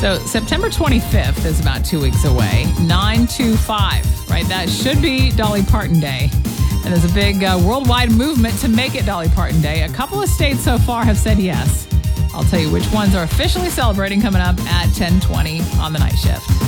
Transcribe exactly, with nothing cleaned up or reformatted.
So September twenty-fifth is about two weeks away. nine two five, right? That should be Dolly Parton Day. And there's a big uh, worldwide movement to make it Dolly Parton Day. A couple of states so far have said yes. I'll tell you which ones are officially celebrating coming up at ten twenty on the night shift.